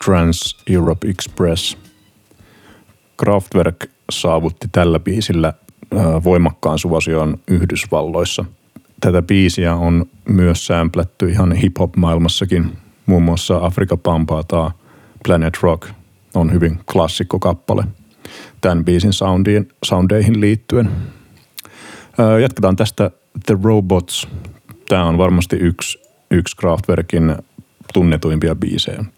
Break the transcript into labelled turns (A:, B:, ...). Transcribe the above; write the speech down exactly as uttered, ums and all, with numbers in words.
A: Trans-Europe Express. Kraftwerk saavutti tällä biisillä voimakkaan suosion Yhdysvalloissa. Tätä biisiä on myös sämplätty ihan hip-hop-maailmassakin. Muun muassa Afrika Bambaataa tai Planet Rock on hyvin klassikko kappale tämän biisin soundiin, soundeihin liittyen. Jatketaan tästä The Robots. Tämä on varmasti yksi, yksi Kraftwerkin tunnetuimpia biisejä.